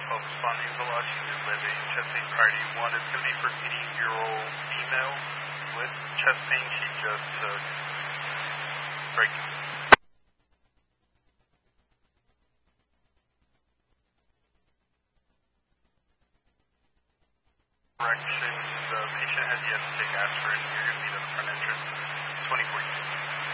responding to lodging is living. Chest pain priority 1 is going to be for 80-year-old female with chest pain. She just took break. Correction, the patient has yet to take aspirin. You're going to be at the front entrance. 2014.